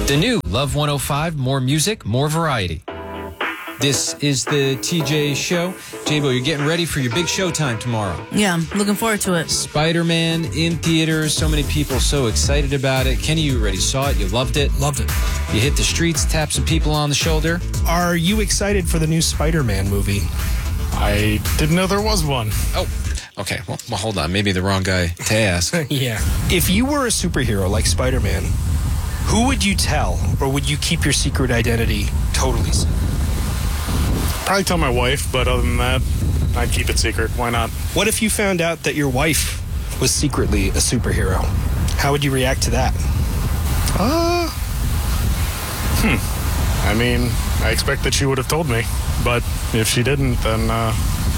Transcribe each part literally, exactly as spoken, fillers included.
The new Love one oh five, more music, more variety. This is the T J Show. J-Bo, you're getting ready for your big showtime tomorrow. Yeah, I'm looking forward to it. Spider-Man in theaters. So many people so excited about it. Kenny, you already saw it. You loved it. Loved it. You hit the streets, tapped some people on the shoulder. Are you excited for the new Spider-Man movie? I didn't know there was one. Oh, okay. Well, well hold on. Maybe the wrong guy to ask. Yeah. If you were a superhero like Spider-Man, who would you tell, or would you keep your secret identity totally secret? Probably tell my wife, but other than that, I'd keep it secret. Why not? What if you found out that your wife was secretly a superhero? How would you react to that? Uh, hmm. I mean, I expect that she would have told me, but if she didn't, then uh,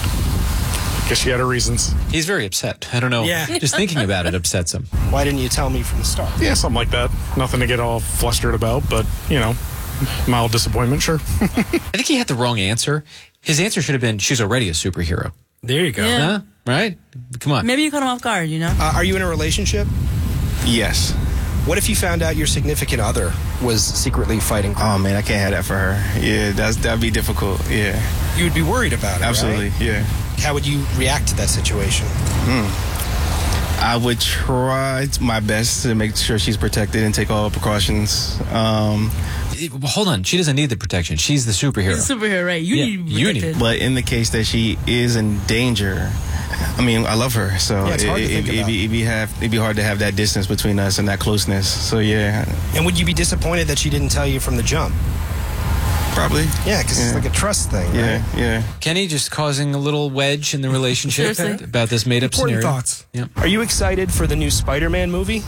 I guess she had her reasons. He's very upset. I don't know. Yeah. Just thinking about it upsets him. Why didn't you tell me from the start? Yeah, something like that. Nothing to get all flustered about, but, you know, mild disappointment, sure. I think he had the wrong answer. His answer should have been, she's already a superhero. There you go. Yeah. Huh? Right? Come on. Maybe you caught him off guard, you know? Uh, are you in a relationship? Yes. What if you found out your significant other was secretly fighting crime? Oh, man, I can't have that for her. Yeah, that's, that'd be difficult. Yeah. You would be worried about it, Absolutely, right? yeah. How would you react to that situation? Hmm. I would try my best to make sure she's protected and take all precautions. Um, Hold on. She doesn't need the protection. She's the superhero. He's a superhero, right? You Yeah, need to be you need- protected. but in the case that she is in danger, I mean, I love her, so Yeah, it's hard to it, think it, about. it'd, be, it'd, be have, it'd be hard to have that distance between us and that closeness. So, yeah, And would you be disappointed that she didn't tell you from the jump? probably. Yeah, because it's Yeah. like a trust thing, Yeah, right? yeah. Kenny just causing a little wedge in the relationship Seriously? about this made-up Important scenario. thoughts. Yep. Are you excited for the new Spider-Man movie?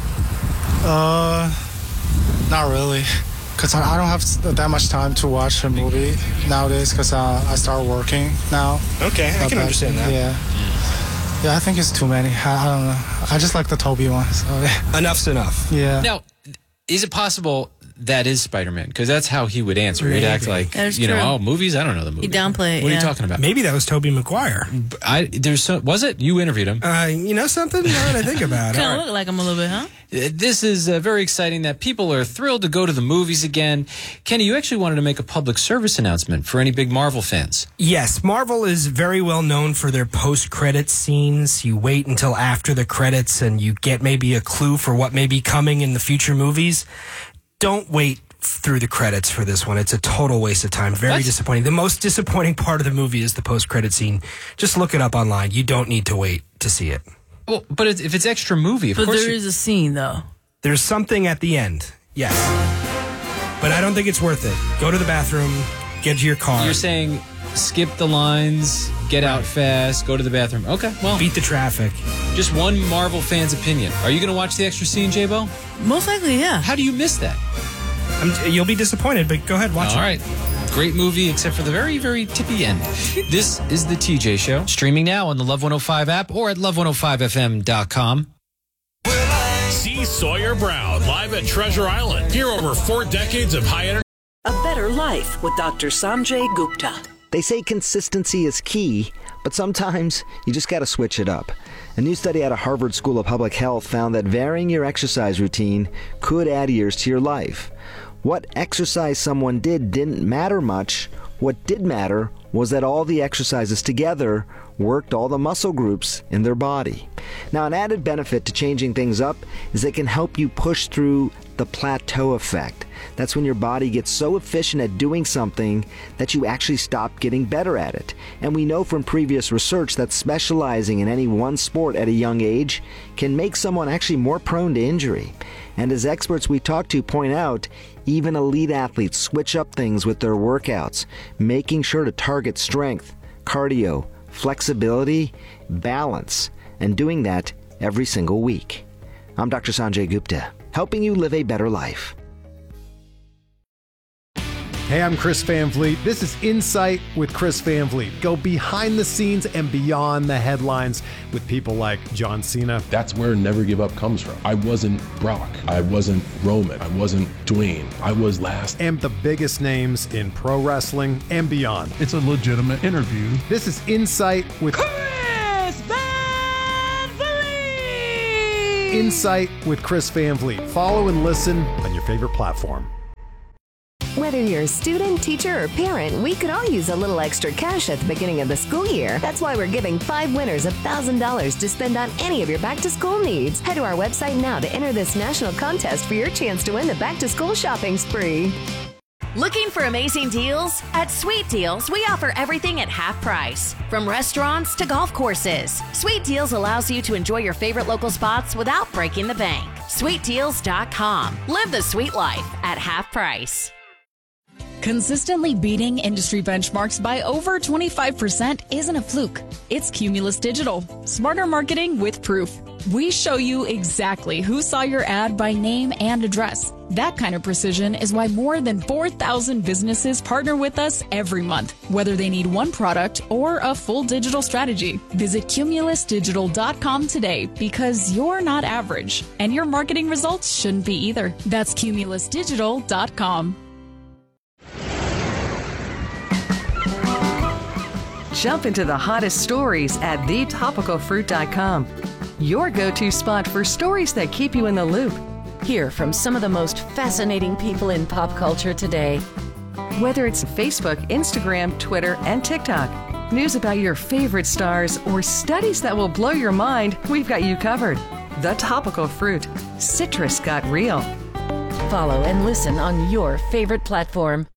Uh, not really, because I I don't have that much time to watch a movie nowadays because uh, I start working now. Okay, I But can back- understand that. Yeah. Yeah, I think it's too many. I, I don't know. I just like the Toby one. So, Enough's enough. yeah. Now, is it possible that is Spider-Man? Because that's how he would answer. He'd act like, That's you know, true. oh, movies? I don't know the movie. He'd downplay it, What are yeah. you talking about? Maybe that was Tobey Maguire. I, there's so, was it? You interviewed him. Uh, you know something? Now that I think about it. Kind of look like him a little bit, huh? Uh, This is uh, very exciting that people are thrilled to go to the movies again. Kenny, you actually wanted to make a public service announcement for any big Marvel fans. Yes, Marvel is very well known for their post-credits scenes. You wait until after the credits and you get maybe a clue for what may be coming in the future movies. Don't wait through the credits for this one. It's a total waste of time. Very What? disappointing. The most disappointing part of the movie is the post-credit scene. Just look it up online. You don't need to wait to see it. Well, but it, if it's extra movie, of But course there you- is a scene, though. There's something at the end. Yes. But I don't think it's worth it. Go to the bathroom, get to your car, you're saying skip the lines, get out fast, go to the bathroom. Okay, well, beat the traffic. just one Marvel fan's opinion. Are you going to watch the extra scene, J-Bo? Most likely, yeah. How do you miss that? I'm, you'll be disappointed, but go ahead, watch All it. right. Great movie, except for the very, very tippy end. This is the T J Show, streaming now on the Love one oh five app or at love one oh five f m dot com. See Sawyer Brown live at Treasure Island. Hear over four decades of high energy. A Better Life with Doctor Sanjay Gupta. They say consistency is key, but sometimes you just got to switch it up. A new study out of Harvard School of Public Health found that varying your exercise routine could add years to your life. What exercise someone did didn't matter much. What did matter was that all the exercises together worked all the muscle groups in their body. Now, an added benefit to changing things up is they can help you push through the plateau effect. That's when your body gets so efficient at doing something that you actually stop getting better at it. And we know from previous research that specializing in any one sport at a young age can make someone actually more prone to injury. And as experts we talk to point out, even elite athletes switch up things with their workouts, making sure to target strength, cardio, flexibility, balance, and doing that every single week. I'm Doctor Sanjay Gupta, helping you live a better life. Hey, I'm Chris Van Vliet. This is Insight with Chris Van Vliet. Go behind the scenes and beyond the headlines with people like John Cena. That's where Never Give Up comes from. I wasn't Brock. I wasn't Roman. I wasn't Dwayne. I was last. And the biggest names in pro wrestling and beyond. It's a legitimate interview. This is Insight with Chris Van Vliet! Insight with Chris Van Vliet. Follow and listen on your favorite platform. Whether you're a student, teacher, or parent, we could all use a little extra cash at the beginning of the school year. That's why we're giving five winners one thousand dollars to spend on any of your back-to-school needs. Head to our website now to enter this national contest for your chance to win the back-to-school shopping spree. Looking for amazing deals? At Sweet Deals, we offer everything at half price. From restaurants to golf courses, Sweet Deals allows you to enjoy your favorite local spots without breaking the bank. sweet deals dot com. Live the sweet life at half price. Consistently beating industry benchmarks by over twenty-five percent isn't a fluke. It's Cumulus Digital. Smarter marketing with proof. We show you exactly who saw your ad by name and address. That kind of precision is why more than four thousand businesses partner with us every month, whether they need one product or a full digital strategy. Visit cumulus digital dot com today because you're not average, and your marketing results shouldn't be either. That's cumulus digital dot com. Jump into the hottest stories at the topical fruit dot com. Your go-to spot for stories that keep you in the loop. Hear from some of the most fascinating people in pop culture today. Whether it's Facebook, Instagram, Twitter, and TikTok, news about your favorite stars, or studies that will blow your mind, we've got you covered. The Topical Fruit. Citrus got real. Follow and listen on your favorite platform.